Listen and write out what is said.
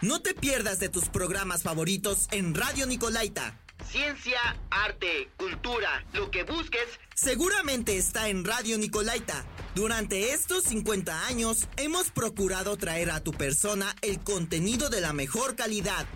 No te pierdas de tus programas favoritos en Radio Nicolaita. Ciencia, arte, cultura, lo que busques, seguramente está en Radio Nicolaita. Durante estos 50 años hemos procurado traer a tu persona el contenido de la mejor calidad.